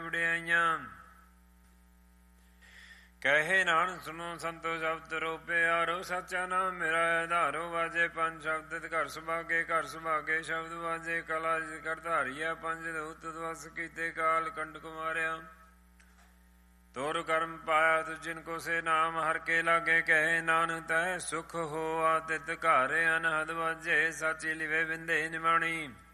ਵਡਿਆਈਆਂ। ਕਹੇ ਨਾਨਕ ਸੁਣੋ ਸੰਤੋ ਸ਼ਬਦ ਰੂਪੇ ਆਰੋ, ਸੱਚਾ ਨਾਮ ਮੇਰਾ ਆਧਾਰੋ। ਵਾਜੇ ਪੰਜ ਸ਼ਬਦ ਘਰ ਸੁਭਾਗੇ, ਘਰ ਸੁਭਾਗੇ ਸ਼ਬਦ ਵਾਜੇ। ਕਲਾ ਜਿ ਕਰ ਧਾਰੀਆ, ਪੰਜ ਦੂਤ ਤਦਵਸ ਕੀਤੇ, ਕਾਲ ਕੰਡਕ ਮਾਰਿਆ। ਤੋਰ ਕਰਮ ਪਾਇਆ ਤੁ ਜਿਨ ਕੋ ਸੇ ਨਾਮ, ਹਰ ਕੇ ਲਾਗੇ ਕਹੇ ਨਾਨਕ ਤੈ ਸੁਖ ਹੋਆ। ਤਿਤ ਘਰ ਅਨਹਦ ਵਾਜੇ, ਸਾਚੀ ਲਿਵੇ ਬਿੰਦੇ ਨਿਮਾਣੀ।